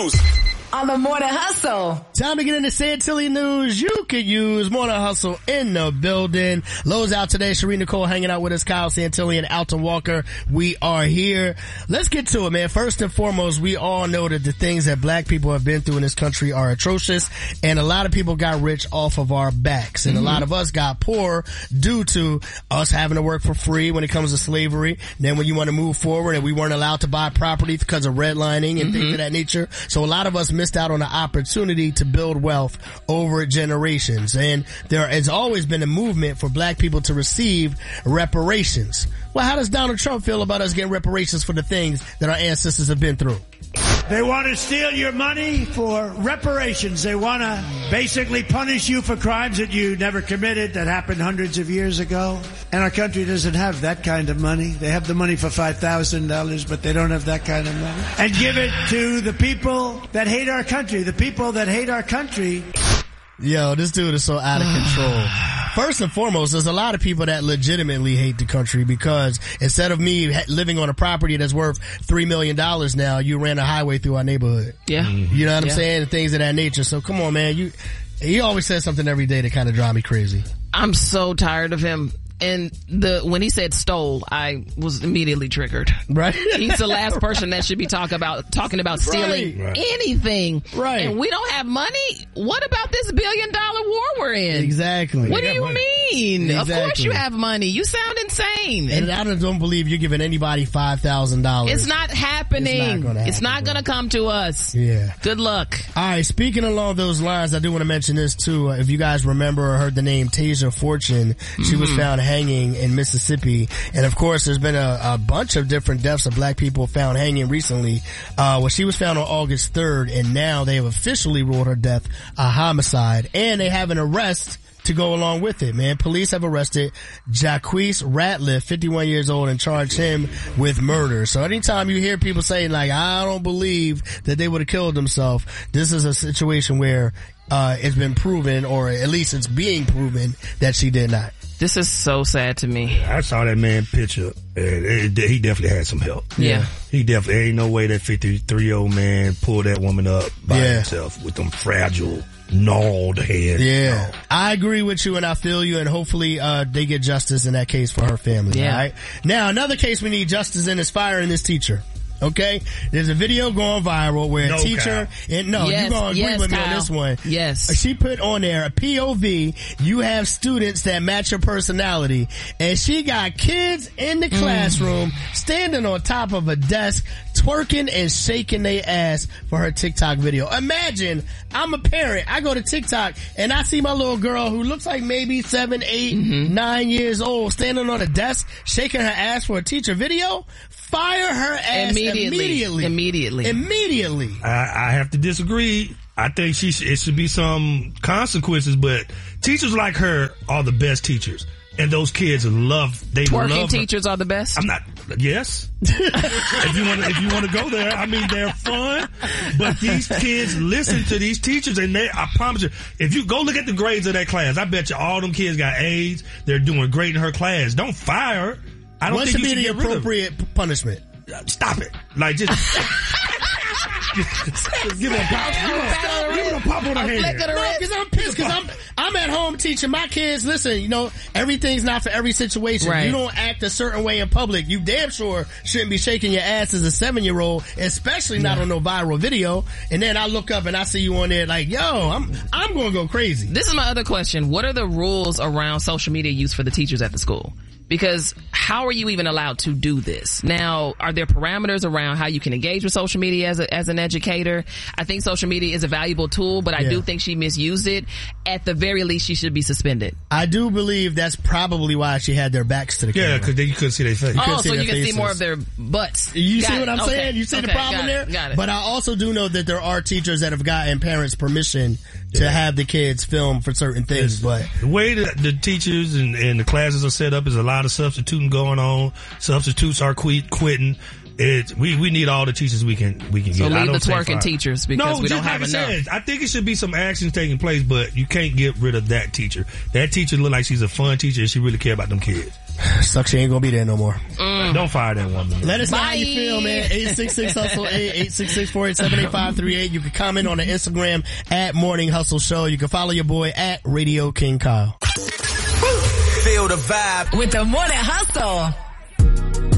News on the Morning Hustle. Time to get into Santilli News you could use. Morning Hustle in the building. Lowe's out today. Sheree Nicole hanging out with us. Kyle Santilli and Alton Walker. We are here. Let's get to it, man. First and foremost, we all know that the things that black people have been through in this country are atrocious, and a lot of people got rich off of our backs, and a lot of us got poor due to us having to work for free when it comes to slavery. Then when you want to move forward and we weren't allowed to buy property because of redlining and things of that nature. So a lot of us missed out on the opportunity to build wealth over generations. And there has always been a movement for black people to receive reparations. Well, how does Donald Trump feel about us getting reparations for the things that our ancestors have been through? They want to steal your money for reparations. They want to basically punish you for crimes that you never committed that happened hundreds of years ago. And our country doesn't have that kind of money. They have the money for $5,000, but they don't have that kind of money. And give it to the people that hate our country. The people that hate our country. Yo, this dude is so out of control. First and foremost, there's a lot of people that legitimately hate the country because instead of me living on a property that's worth $3 million now, you ran a highway through our neighborhood. Yeah. You know what I'm saying? Things of that nature. So come on, man. He always says something every day that kind of drive me crazy. I'm so tired of him. And when he said stole, I was immediately triggered. Right. He's the last person that should be talking about stealing anything. Right. And we don't have money. What about this $1 billion war we're in? Exactly. What do you mean? Exactly. Of course you have money. You sound insane. And I don't believe you're giving anybody $5,000. It's not happening. It's not going to come to us. Yeah. Good luck. All right. Speaking along those lines, I do want to mention this too. If you guys remember or heard the name Tasia Fortune, she was found hanging in Mississippi. And of course, there's been a bunch of different deaths of black people found hanging recently. Well, she was found on August 3rd, and now they have officially ruled her death a homicide. And they have an arrest to go along with it, man. Police have arrested Jacquees Ratliff, 51 years old, and charged him with murder. So anytime you hear people saying, like, I don't believe that they would have killed themselves, this is a situation where it's been proven, or at least it's being proven, that she did not. This is so sad to me. I saw that man picture. He definitely had some help. Yeah. He definitely, ain't no way that 53-year-old man pulled that woman up by himself with them fragile, gnarled hands. Yeah. I agree with you and I feel you, and hopefully they get justice in that case for her family. Yeah. All right? Now, another case we need justice in is firing this teacher. Okay? There's a video going viral where a teacher, and you're going to agree with me on this one. Yes. She put on there a POV, you have students that match your personality, and she got kids in the classroom standing on top of a desk twerking and shaking their ass for her TikTok video. Imagine, I'm a parent, I go to TikTok and I see my little girl who looks like maybe 7, 8, 9 years old standing on a desk shaking her ass for a teacher video. Fire her ass immediately. I have to disagree. I think it should be some consequences, but teachers like her are the best teachers. And those kids twerking teachers are the best? Yes. if you want to go there, I mean, they're fun, but these kids listen to these teachers, and I promise you, if you go look at the grades of that class, I bet you all them kids got A's. They're doing great in her class. Don't fire her. I don't think you should get rid of her. What should be the appropriate punishment? Stop it. Like, just give her a pop. Give her a pop on her head. Because I'm pissed, because I'm at home teaching my kids, listen, everything's not for every situation. Right. You don't act a certain way in public. You damn sure shouldn't be shaking your ass as a 7-year-old, especially not on no viral video. And then I look up and I see you on there like, yo, I'm going to go crazy. This is my other question. What are the rules around social media use for the teachers at the school? Because how are you even allowed to do this? Now, are there parameters around how you can engage with social media as an educator? I think social media is a valuable tool, but I do think she misused it. At the very least, she should be suspended. I do believe that's probably why she had their backs to the camera. Yeah, because then you couldn't see their face. So you can see more of their butts. You see what I'm saying? You see the problem there? Got it. But I also do know that there are teachers that have gotten parents' permission to have the kids film for certain things. But the way that the teachers and the classes are set up is a lot of substituting going on. Substitutes are quitting. We need all the teachers we can get. So leave the twerking teachers because we don't have enough. I think it should be some actions taking place, but you can't get rid of that teacher. That teacher look like she's a fun teacher and she really care about them kids. Sucks she ain't gonna be there no more. Don't fire that woman. Let us know how you feel, man. 866-HUSTLE-8, 866-487-8538. You can comment on the Instagram at Morning Hustle Show. You can follow your boy at Radio King Kyle. Feel the vibe with the Morning Hustle.